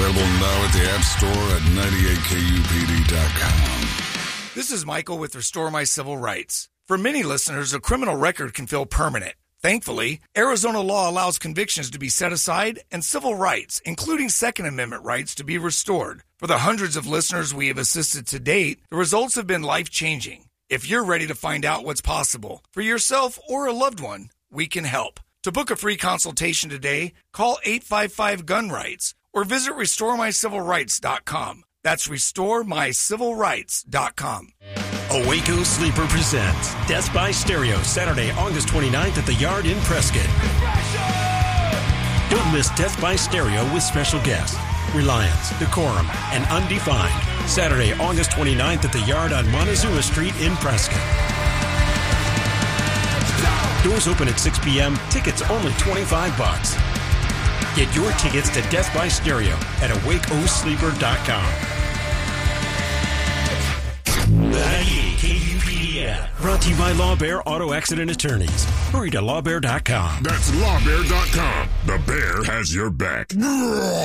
Available now at the App Store at 98kupd.com. This is Michael with Restore My Civil Rights. For many listeners, a criminal record can feel permanent. Thankfully, Arizona law allows convictions to be set aside and civil rights, including Second Amendment rights, to be restored. For the hundreds of listeners we have assisted to date, the results have been life-changing. If you're ready to find out what's possible for yourself or a loved one, we can help. To book a free consultation today, call 855-GUN-RIGHTS or visit RestoreMyCivilRights.com. That's RestoreMyCivilRights.com. Waco Sleeper presents Death by Stereo, Saturday, August 29th at the Yard in Prescott. Don't miss Death by Stereo with special guests, Reliance, Decorum, and Undefined. Saturday, August 29th at the Yard on Montezuma Street in Prescott. Doors open at 6 p.m. Tickets only $25. Get your tickets to Death by Stereo at awakosleeper.com. KUPD app. Brought to you by LawBear Auto Accident Attorneys. Hurry to lawbear.com. That's lawbear.com. The bear has your back.